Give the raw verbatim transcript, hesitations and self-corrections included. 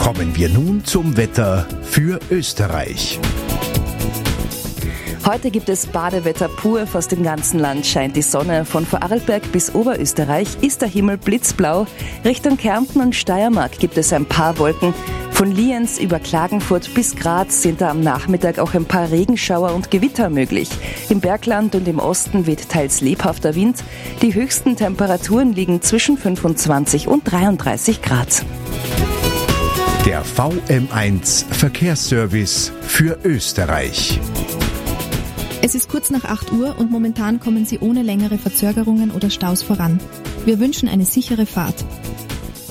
Kommen wir nun zum Wetter für Österreich. Heute gibt es Badewetter pur, fast im ganzen Land scheint die Sonne. Von Vorarlberg bis Oberösterreich ist der Himmel blitzblau. Richtung Kärnten und Steiermark gibt es ein paar Wolken. Von Lienz über Klagenfurt bis Graz sind da am Nachmittag auch ein paar Regenschauer und Gewitter möglich. Im Bergland und im Osten weht teils lebhafter Wind. Die höchsten Temperaturen liegen zwischen fünfundzwanzig und dreiunddreißig Grad. Der V M eins Verkehrsservice für Österreich. Es ist kurz nach acht Uhr und momentan kommen Sie ohne längere Verzögerungen oder Staus voran. Wir wünschen eine sichere Fahrt.